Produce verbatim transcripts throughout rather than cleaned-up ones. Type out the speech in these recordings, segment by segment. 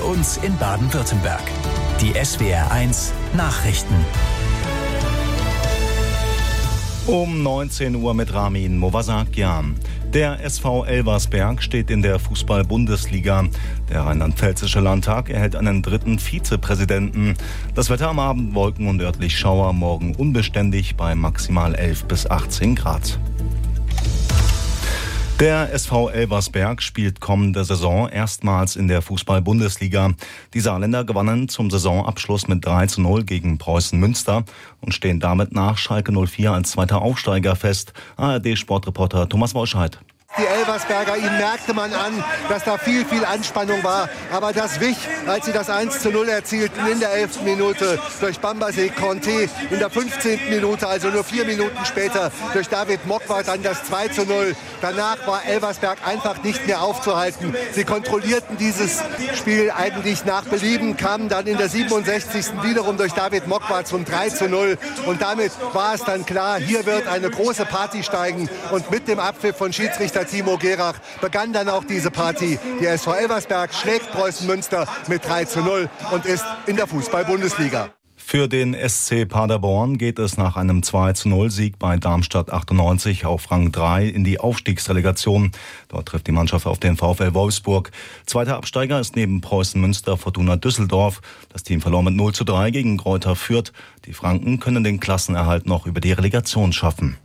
uns in Baden-Württemberg. Die S W R eins Nachrichten. Um neunzehn Uhr mit Ramin Movasakian. Der S V Elversberg steht in der Fußball-Bundesliga. Der Rheinland-Pfälzische Landtag erhält einen dritten Vizepräsidenten. Das Wetter am Abend Wolken und örtlich Schauer, morgen unbeständig bei maximal elf bis achtzehn Grad. Der S V Elversberg spielt kommende Saison erstmals in der Fußball-Bundesliga. Die Saarländer gewannen zum Saisonabschluss mit drei zu null gegen Preußen Münster und stehen damit nach Schalke null vier als zweiter Aufsteiger fest. A R D-Sportreporter Thomas Wolscheid. Die Elversberger, ihnen merkte man an, dass da viel, viel Anspannung war. Aber das wich, als sie das eins zu null erzielten in der elften Minute durch Bambasé Conté. In der fünfzehnten Minute, also nur vier Minuten später, durch David Mokwa dann das zwei zu null. Danach war Elversberg einfach nicht mehr aufzuhalten. Sie kontrollierten dieses Spiel eigentlich nach Belieben, kamen dann in der siebenundsechzigsten wiederum durch David Mokwa zum drei zu null. Und damit war es dann klar, hier wird eine große Party steigen. Und mit dem Abpfiff von Schiedsrichter Timo Gerach begann dann auch diese Party. Die S V Elversberg schlägt Preußen Münster mit drei zu null und ist in der Fußball-Bundesliga. Für den S C Paderborn geht es nach einem zwei zu null Sieg bei Darmstadt achtundneunzig auf Rang drei in die Aufstiegsrelegation. Dort trifft die Mannschaft auf den VfL Wolfsburg. Zweiter Absteiger ist neben Preußen Münster Fortuna Düsseldorf. Das Team verlor mit null zu drei gegen Greuther Fürth. Die Franken können den Klassenerhalt noch über die Relegation schaffen.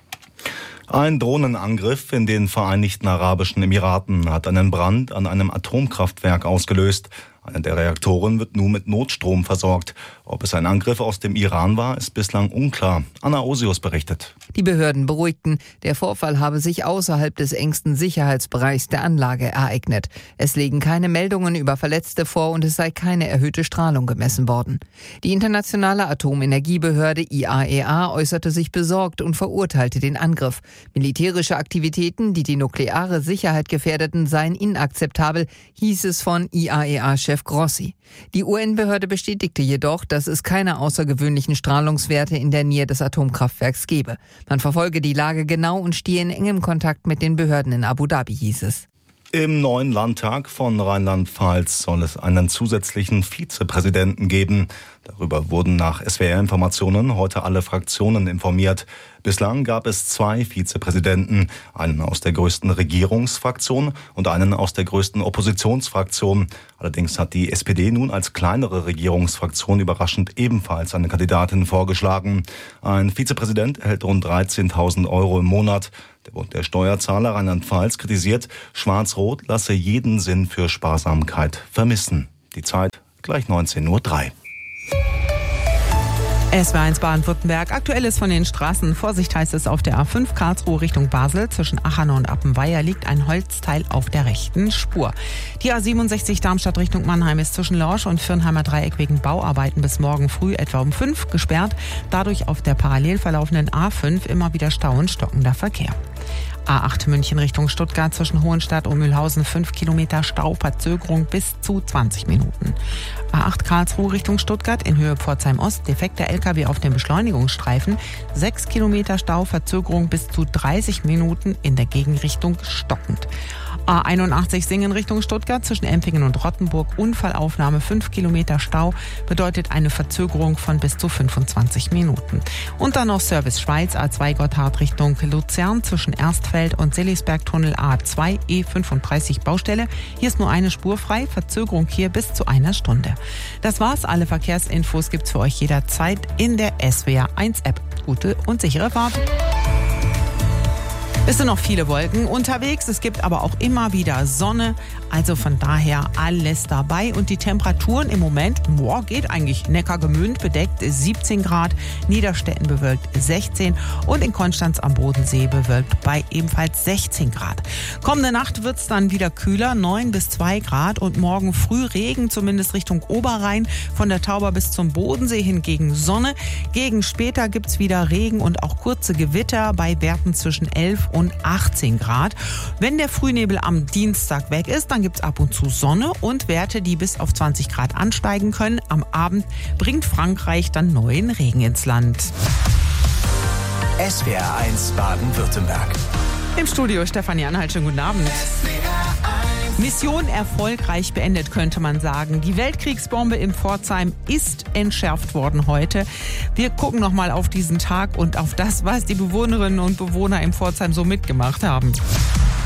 Ein Drohnenangriff in den Vereinigten Arabischen Emiraten hat einen Brand an einem Atomkraftwerk ausgelöst. Eine der Reaktoren wird nun mit Notstrom versorgt. Ob es ein Angriff aus dem Iran war, ist bislang unklar. Anna Osius berichtet. Die Behörden beruhigten, der Vorfall habe sich außerhalb des engsten Sicherheitsbereichs der Anlage ereignet. Es liegen keine Meldungen über Verletzte vor und es sei keine erhöhte Strahlung gemessen worden. Die internationale Atomenergiebehörde I A E A äußerte sich besorgt und verurteilte den Angriff. Militärische Aktivitäten, die die nukleare Sicherheit gefährdeten, seien inakzeptabel, hieß es von I A E A-Chef Grossi. Die U N-Behörde bestätigte jedoch, dass es keine außergewöhnlichen Strahlungswerte in der Nähe des Atomkraftwerks gebe. Man verfolge die Lage genau und stehe in engem Kontakt mit den Behörden in Abu Dhabi, hieß es. Im neuen Landtag von Rheinland-Pfalz soll es einen zusätzlichen Vizepräsidenten geben. Darüber wurden nach S W R-Informationen heute alle Fraktionen informiert. Bislang gab es zwei Vizepräsidenten, einen aus der größten Regierungsfraktion und einen aus der größten Oppositionsfraktion. Allerdings hat die S P D nun als kleinere Regierungsfraktion überraschend ebenfalls eine Kandidatin vorgeschlagen. Ein Vizepräsident erhält rund dreizehntausend Euro im Monat. Der Bund der Steuerzahler Rheinland-Pfalz kritisiert, Schwarz-Rot lasse jeden Sinn für Sparsamkeit vermissen. Die Zeit gleich neunzehn Uhr drei. S W R eins Baden-Württemberg. Aktuell ist von den Straßen. Vorsicht heißt es auf der A fünf Karlsruhe Richtung Basel. Zwischen Achern und Appenweier liegt ein Holzteil auf der rechten Spur. Die A siebenundsechzig Darmstadt Richtung Mannheim ist zwischen Lorsch und Firnheimer Dreieck wegen Bauarbeiten bis morgen früh etwa um fünf gesperrt. Dadurch auf der parallel verlaufenden A fünf immer wieder Stau und stockender Verkehr. A acht München Richtung Stuttgart zwischen Hohenstadt und Mühlhausen fünf Kilometer Stau, Verzögerung bis zu zwanzig Minuten. A acht Karlsruhe Richtung Stuttgart in Höhe Pforzheim Ost, defekter L K W auf dem Beschleunigungsstreifen, sechs Kilometer Stau, Verzögerung bis zu dreißig Minuten, in der Gegenrichtung stockend. A einundachtzig Singen Richtung Stuttgart zwischen Empfingen und Rottenburg, Unfallaufnahme fünf Kilometer Stau, bedeutet eine Verzögerung von bis zu fünfundzwanzig Minuten. Und dann noch Service Schweiz, A zwei Gotthard Richtung Luzern zwischen Erstfeld und Selisbergtunnel A zwei E fünfunddreißig Baustelle. Hier ist nur eine Spur frei, Verzögerung hier bis zu einer Stunde. Das war's, alle Verkehrsinfos gibt's für euch jederzeit in der S W R eins App. Gute und sichere Fahrt. Es sind noch viele Wolken unterwegs, es gibt aber auch immer wieder Sonne, also von daher alles dabei. Und die Temperaturen im Moment, boah, geht eigentlich Neckargemünd bedeckt siebzehn Grad, Niederstetten bewölkt sechzehn und in Konstanz am Bodensee bewölkt bei ebenfalls sechzehn Grad. Kommende Nacht wird's dann wieder kühler, neun bis zwei Grad und morgen früh Regen, zumindest Richtung Oberrhein, von der Tauber bis zum Bodensee hingegen Sonne. Gegen später gibt's wieder Regen und auch kurze Gewitter bei Werten zwischen elf und achtzehn Grad. Wenn der Frühnebel am Dienstag weg ist, dann gibt's ab und zu Sonne und Werte, die bis auf zwanzig Grad ansteigen können. Am Abend bringt Frankreich dann neuen Regen ins Land. S W R eins Baden-Württemberg. Im Studio Stefanie Anhalt, schönen guten Abend. S W R eins Mission erfolgreich beendet, könnte man sagen. Die Weltkriegsbombe in Pforzheim ist entschärft worden heute. Wir gucken nochmal auf diesen Tag und auf das, was die Bewohnerinnen und Bewohner in Pforzheim so mitgemacht haben.